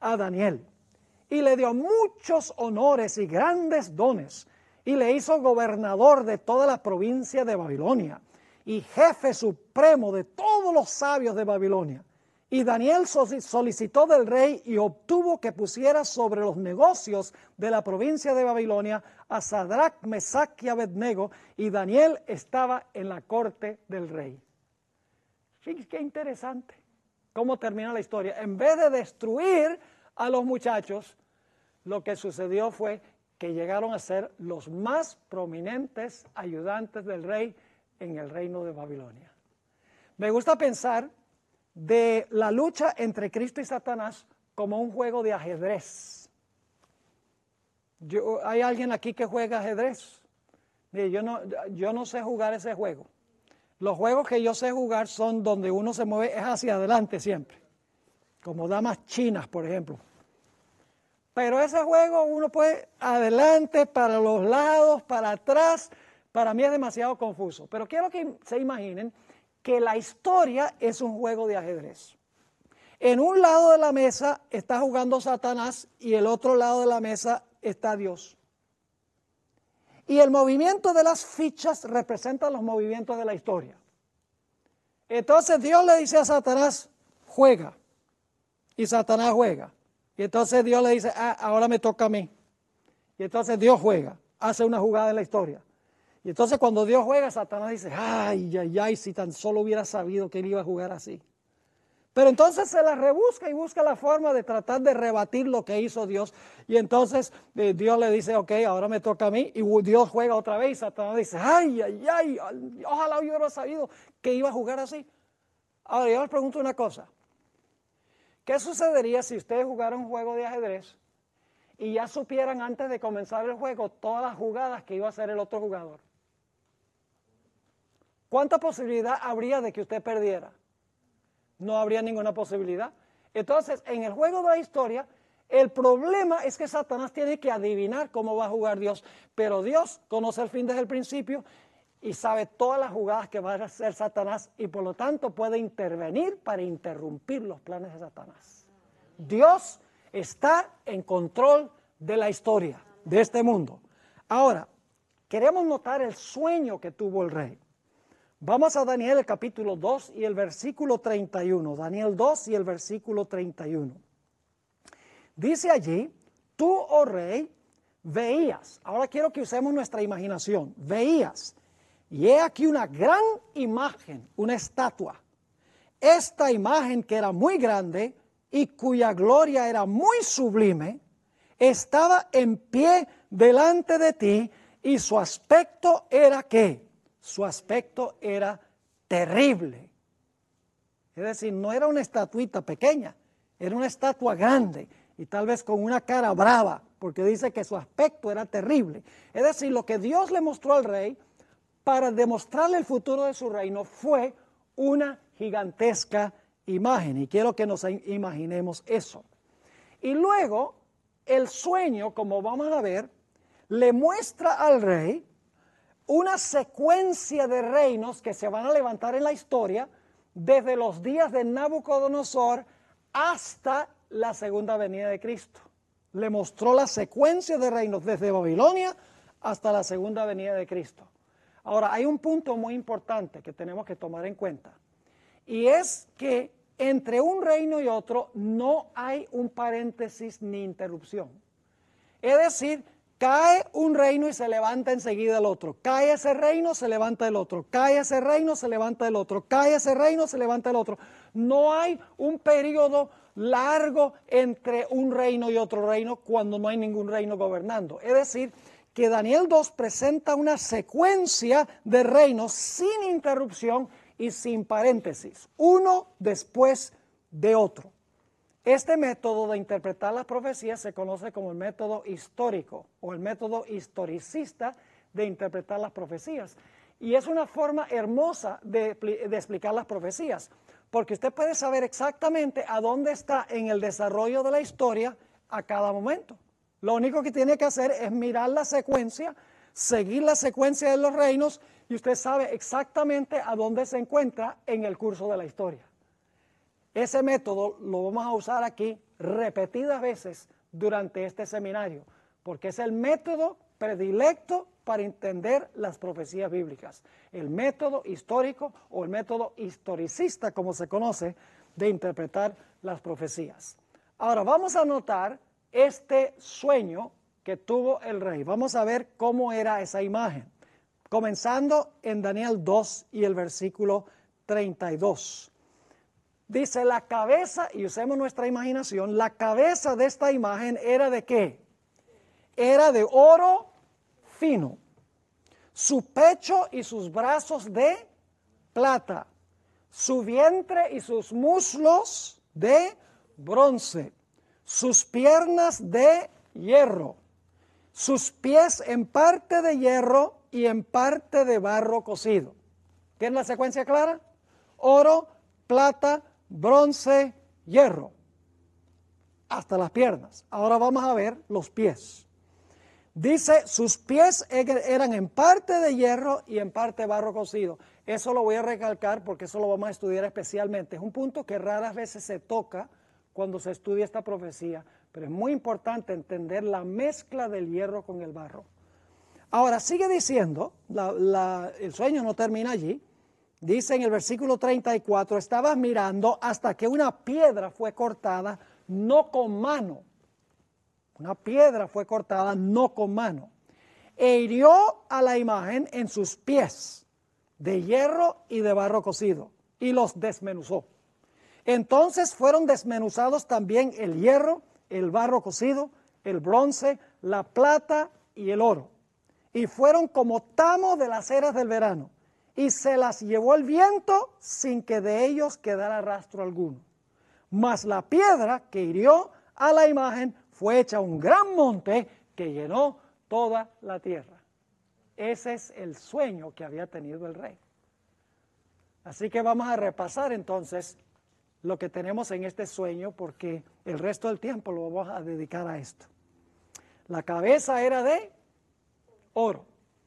a Daniel y le dio muchos honores y grandes dones y le hizo gobernador de toda la provincia de Babilonia y jefe supremo de todos los sabios de Babilonia. Y Daniel solicitó del rey y obtuvo que pusiera sobre los negocios de la provincia de Babilonia a Sadrach, Mesach y Abednego, y Daniel estaba en la corte del rey. Sí, qué interesante cómo termina la historia. En vez de destruir a los muchachos, lo que sucedió fue que llegaron a ser los más prominentes ayudantes del rey en el reino de Babilonia. Me gusta pensar de la lucha entre Cristo y Satanás como un juego de ajedrez. ¿Hay alguien aquí que juega ajedrez? Mire, yo no sé jugar ese juego. Los juegos que yo sé jugar son donde uno se mueve es hacia adelante siempre, como damas chinas, por ejemplo. Pero ese juego uno puede adelante, para los lados, para atrás. Para mí es demasiado confuso. Pero quiero que se imaginen que la historia es un juego de ajedrez. En un lado de la mesa está jugando Satanás y el otro lado de la mesa está Dios. Y el movimiento de las fichas representa los movimientos de la historia. Entonces Dios le dice a Satanás, juega. Y Satanás juega. Y entonces Dios le dice, ahora me toca a mí. Y entonces Dios juega, hace una jugada en la historia. Y entonces cuando Dios juega, Satanás dice, ay, si tan solo hubiera sabido que él iba a jugar así. Pero entonces se la rebusca y busca la forma de tratar de rebatir lo que hizo Dios. Y entonces Dios le dice, ok, ahora me toca a mí. Y Dios juega otra vez y Satanás dice, ay, ojalá hubiera sabido que iba a jugar así. Ahora yo les pregunto una cosa. ¿Qué sucedería si ustedes jugaran un juego de ajedrez y ya supieran antes de comenzar el juego todas las jugadas que iba a hacer el otro jugador? ¿Cuánta posibilidad habría de que usted perdiera? No habría ninguna posibilidad. Entonces, en el juego de la historia, el problema es que Satanás tiene que adivinar cómo va a jugar Dios, pero Dios conoce el fin desde el principio y sabe todas las jugadas que va a hacer Satanás y por lo tanto puede intervenir para interrumpir los planes de Satanás. Dios está en control de la historia, de este mundo. Ahora, queremos notar el sueño que tuvo el rey. Vamos a Daniel el capítulo 2 y el versículo 31. Daniel 2 y el versículo 31. Dice allí, tú, oh rey, veías. Ahora quiero que usemos nuestra imaginación. Veías. Y he aquí una gran imagen, una estatua. Esta imagen que era muy grande y cuya gloria era muy sublime, estaba en pie delante de ti y su aspecto era ¿qué? Su aspecto era terrible. Es decir, no era una estatuita pequeña, era una estatua grande y tal vez con una cara brava, porque dice que su aspecto era terrible. Es decir, lo que Dios le mostró al rey para demostrarle el futuro de su reino fue una gigantesca imagen. Y quiero que nos imaginemos eso. Y luego, el sueño, como vamos a ver, le muestra al rey una secuencia de reinos que se van a levantar en la historia desde los días de Nabucodonosor hasta la segunda venida de Cristo. Le mostró la secuencia de reinos desde Babilonia hasta la segunda venida de Cristo. Ahora, hay un punto muy importante que tenemos que tomar en cuenta, y es que entre un reino y otro no hay un paréntesis ni interrupción. Es decir, cae un reino y se levanta enseguida el otro. Cae ese reino, se levanta el otro. Cae ese reino, se levanta el otro. Cae ese reino, se levanta el otro. No hay un periodo largo entre un reino y otro reino cuando no hay ningún reino gobernando. Es decir, que Daniel 2 presenta una secuencia de reinos sin interrupción y sin paréntesis, uno después de otro. Este método de interpretar las profecías se conoce como el método histórico o el método historicista de interpretar las profecías. Y es una forma hermosa de explicar las profecías, porque usted puede saber exactamente a dónde está en el desarrollo de la historia a cada momento. Lo único que tiene que hacer es mirar la secuencia, seguir la secuencia de los reinos y usted sabe exactamente a dónde se encuentra en el curso de la historia. Ese método lo vamos a usar aquí repetidas veces durante este seminario, porque es el método predilecto para entender las profecías bíblicas. El método histórico o el método historicista, como se conoce, de interpretar las profecías. Ahora vamos a notar este sueño que tuvo el rey. Vamos a ver cómo era esa imagen. Comenzando en Daniel 2 y el versículo 32. Dice la cabeza, y usemos nuestra imaginación, la cabeza de esta imagen era ¿de qué? Era de oro fino. Su pecho y sus brazos de plata. Su vientre y sus muslos de bronce. Sus piernas de hierro. Sus pies en parte de hierro y en parte de barro cocido. ¿Tiene la secuencia clara? Oro, plata, bronce, hierro, hasta las piernas. Ahora vamos a ver los pies. Dice, sus pies eran en parte de hierro y en parte barro cocido. Eso lo voy a recalcar porque eso lo vamos a estudiar especialmente. Es un punto que raras veces se toca cuando se estudia esta profecía, pero es muy importante entender la mezcla del hierro con el barro. Ahora, sigue diciendo, el sueño no termina allí. Dice en el versículo 34, estabas mirando hasta que una piedra fue cortada, no con mano. Una piedra fue cortada, no con mano. E hirió a la imagen en sus pies, de hierro y de barro cocido, y los desmenuzó. Entonces fueron desmenuzados también el hierro, el barro cocido, el bronce, la plata y el oro. Y fueron como tamo de las eras del verano. Y se las llevó el viento sin que de ellos quedara rastro alguno. Mas la piedra que hirió a la imagen fue hecha un gran monte que llenó toda la tierra. Ese es el sueño que había tenido el rey. Así que vamos a repasar entonces lo que tenemos en este sueño, porque el resto del tiempo lo vamos a dedicar a esto. La cabeza era de oro,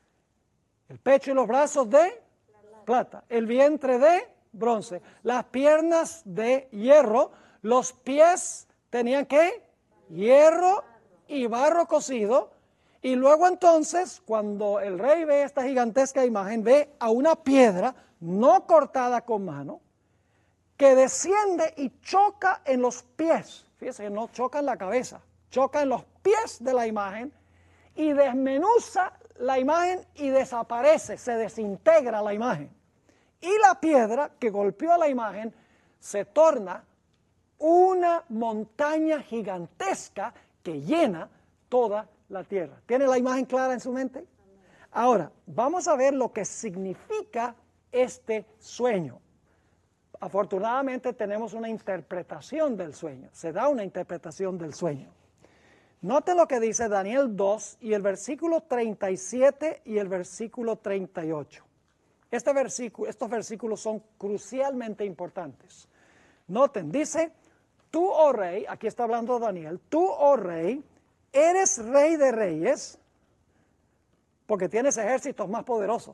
el pecho y los brazos de plata, el vientre de bronce, las piernas de hierro, los pies tenían ¿qué? Hierro y barro cocido. Y luego entonces, cuando el rey ve esta gigantesca imagen, ve a una piedra no cortada con mano, que desciende y choca en los pies. Fíjense que no choca en la cabeza, choca en los pies de la imagen y desmenuza la imagen y desaparece, se desintegra la imagen. Y la piedra que golpeó a la imagen se torna una montaña gigantesca que llena toda la tierra. ¿Tiene la imagen clara en su mente? Ahora, vamos a ver lo que significa este sueño. Afortunadamente tenemos una interpretación del sueño. Se da una interpretación del sueño. Note lo que dice Daniel 2 y el versículo 37 y el versículo 38. Estos versículos son crucialmente importantes. Noten, dice, tú, oh rey, aquí está hablando Daniel, tú, oh rey, eres rey de reyes, porque tienes ejércitos más poderosos.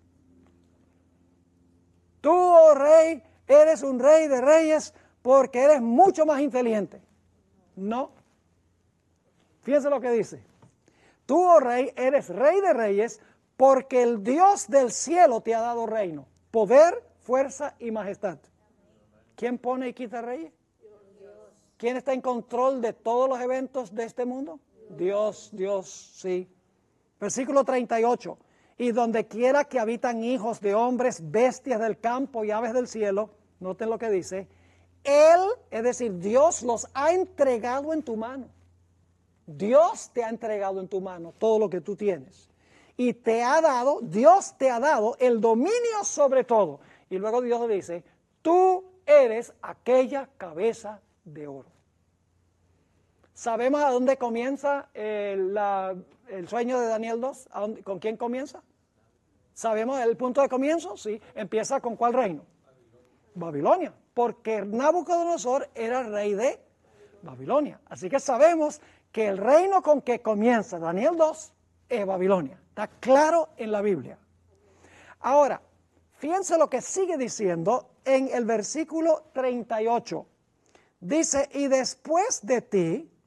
Tú, oh rey, eres un rey de reyes, porque eres mucho más inteligente. No. Fíjense lo que dice. Tú, oh rey, eres rey de reyes, porque el Dios del cielo te ha dado reino, poder, fuerza y majestad. ¿Quién pone y quita reyes? Dios. ¿Quién está en control de todos los eventos de este mundo? Dios, sí. Versículo 38. Y donde quiera que habitan hijos de hombres, bestias del campo y aves del cielo, noten lo que dice, Él, es decir, Dios los ha entregado en tu mano. Dios te ha entregado en tu mano todo lo que tú tienes. Y Dios te ha dado el dominio sobre todo. Y luego Dios dice, tú eres aquella cabeza de oro. ¿Sabemos a dónde comienza el sueño de Daniel 2? ¿Con quién comienza? ¿Sabemos el punto de comienzo? Sí. ¿Empieza con cuál reino? Babilonia. Porque Nabucodonosor era rey de Babilonia. Así que sabemos que el reino con que comienza Daniel 2 es Babilonia. Está claro en la Biblia. Ahora, fíjense lo que sigue diciendo en el versículo 38. Dice, y después de ti